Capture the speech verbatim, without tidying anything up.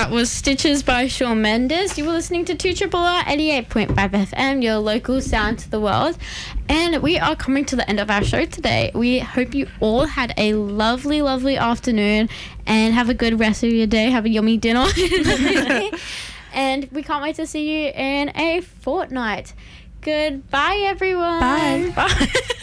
That was Stitches by Shawn Mendes. You were listening to two R R eighty-eight point five F M, your local sound to the world. And we are coming to the end of our show today. We hope you all had a lovely, lovely afternoon and have a good rest of your day. Have a yummy dinner. And we can't wait to see you in a fortnight. Goodbye, everyone. Bye. Bye.